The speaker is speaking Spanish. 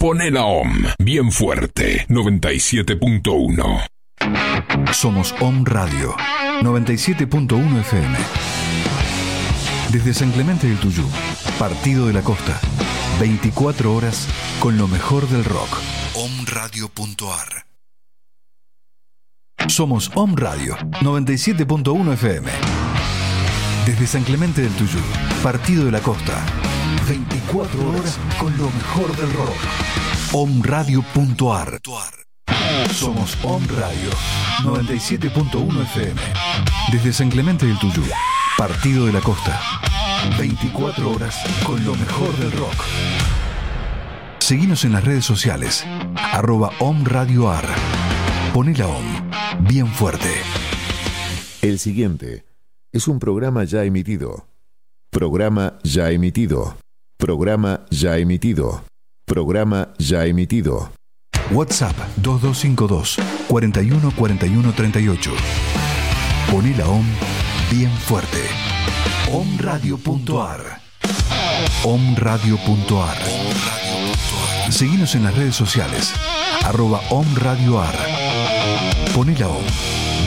Poné la OM bien fuerte, 97.1. Somos OM Radio, 97.1 FM. Desde San Clemente del Tuyú, Partido de la Costa, 24 horas con lo mejor del rock. omradio.ar. Somos OM Radio, 97.1 FM. Desde San Clemente del Tuyú, Partido de la Costa, 24 horas con lo mejor del rock. omradio.ar. Somos OM Radio, 97.1 FM. Desde San Clemente del Tuyú, Partido de la Costa, 24 horas con lo mejor del rock. Seguinos en las redes sociales, @OMRadioAR. Poné la OM bien fuerte. El siguiente es un programa ya emitido. Programa ya emitido. Programa ya emitido. Programa ya emitido. WhatsApp 2252 41 41 38. Poné la OM bien fuerte. omradio.ar. omradio.ar. Seguinos en las redes sociales, @OMRadioAR. Poné la OM